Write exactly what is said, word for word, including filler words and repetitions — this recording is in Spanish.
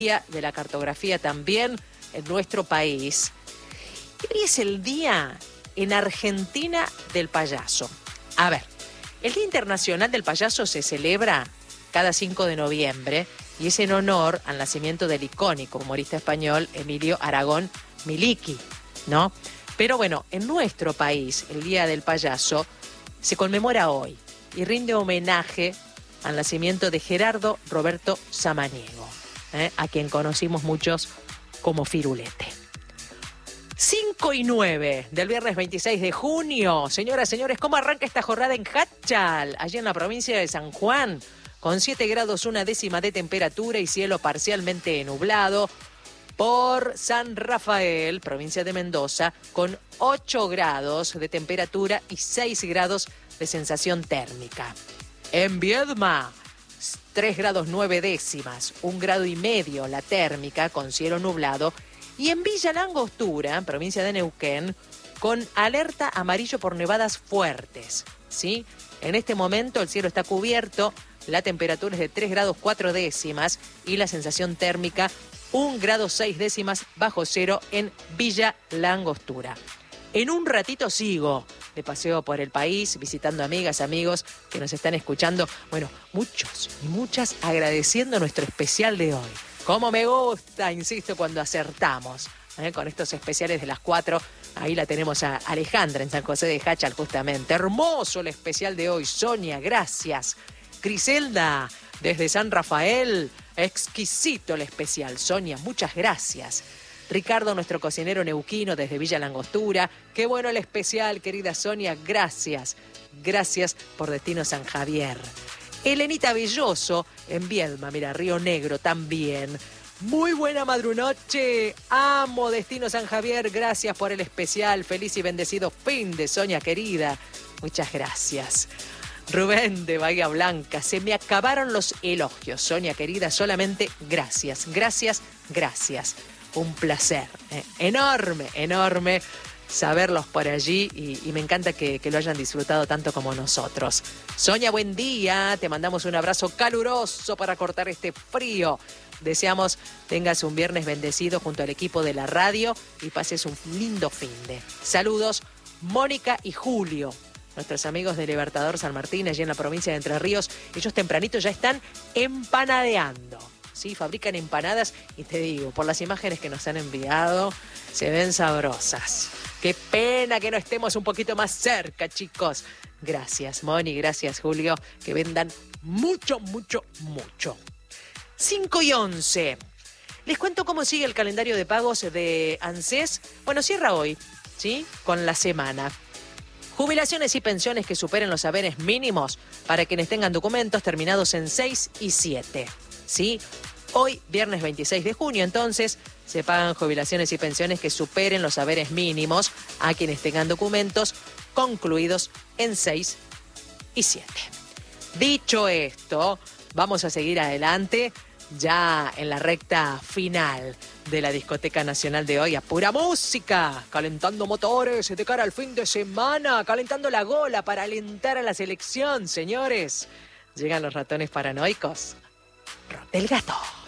de la cartografía también en nuestro país. Y hoy es el Día en Argentina del Payaso. A ver, el Día Internacional del Payaso se celebra cada cinco de noviembre y es en honor al nacimiento del icónico humorista español Emilio Aragón Miliki, ¿no? Pero bueno, en nuestro país el Día del Payaso se conmemora hoy y rinde homenaje al nacimiento de Gerardo Roberto Samaniego, ¿eh? a quien conocimos muchos como Firulete. cinco y nueve del viernes veintiséis de junio. Señoras, señores, ¿cómo arranca esta jornada en Hachal, allí en la provincia de San Juan? Con siete grados una décima de temperatura y cielo parcialmente nublado. Por San Rafael, provincia de Mendoza, con ocho grados de temperatura y seis grados de sensación térmica. En Viedma, tres grados nueve décimas, un grado y medio la térmica con cielo nublado. Y en Villa Langostura, provincia de Neuquén, con alerta amarillo por nevadas fuertes, ¿sí? En este momento el cielo está cubierto, la temperatura es de tres grados cuatro décimas y la sensación térmica un grado seis décimas bajo cero en Villa Langostura. En un ratito sigo de paseo por el país, visitando amigas, amigos que nos están escuchando. Bueno, muchos y muchas agradeciendo nuestro especial de hoy. Como me gusta, insisto, cuando acertamos, ¿eh? Con estos especiales de las cuatro. Ahí la tenemos a Alejandra en San José de Hachal, justamente. Hermoso el especial de hoy. Sonia, gracias. Griselda, desde San Rafael, exquisito el especial. Sonia, muchas gracias. Ricardo, nuestro cocinero neuquino desde Villa Langostura. Qué bueno el especial, querida Sonia. Gracias. Gracias por Destino San Javier. Elenita Belloso en Viedma, mira, Río Negro también. Muy buena madrunoche. Amo Destino San Javier. Gracias por el especial. Feliz y bendecido fin de Sonia querida. Muchas gracias. Rubén de Bahía Blanca, se me acabaron los elogios, Sonia querida, solamente gracias, gracias, gracias. Un placer, eh, enorme, enorme saberlos por allí y, y me encanta que, que lo hayan disfrutado tanto como nosotros. Sonia, buen día, te mandamos un abrazo caluroso para cortar este frío. Deseamos tengas un viernes bendecido junto al equipo de la radio y pases un lindo finde. Saludos, Mónica y Julio. Nuestros amigos de Libertador San Martín, allí en la provincia de Entre Ríos, ellos tempranito ya están empanadeando, ¿sí? Fabrican empanadas y te digo, por las imágenes que nos han enviado, se ven sabrosas. Qué pena que no estemos un poquito más cerca, chicos. Gracias, Moni, gracias, Julio, que vendan mucho, mucho, mucho. cinco y once. Les cuento cómo sigue el calendario de pagos de ANSES. Bueno, cierra hoy, ¿sí? Con la semana. Jubilaciones y pensiones que superen los haberes mínimos para quienes tengan documentos terminados en seis y siete. ¿Sí? Hoy, viernes veintiséis de junio, entonces, se pagan jubilaciones y pensiones que superen los haberes mínimos a quienes tengan documentos concluidos en seis y siete. Dicho esto, vamos a seguir adelante ya en la recta final de la Discoteca Nacional de hoy, a pura música, calentando motores de cara al fin de semana, calentando la gola para alentar a la selección, señores. Llegan los ratones paranoicos. Rock del Gato.